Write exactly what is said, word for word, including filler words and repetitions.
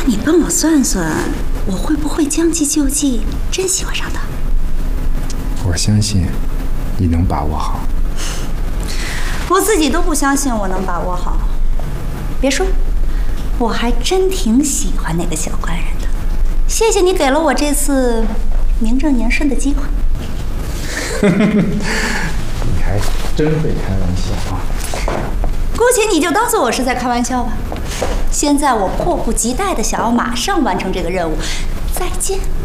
你帮我算算，我会不会将计就计，真喜欢上他？ 我相信你能把握好。 我自己都不相信我能把握好。别说，我还真挺喜欢那个小官人的。谢谢你给了我这次名正言顺的机会。 你还真会开玩笑啊！ 姑且你就当做我是在开玩笑吧。现在我迫不及待的想要马上完成这个任务。再见。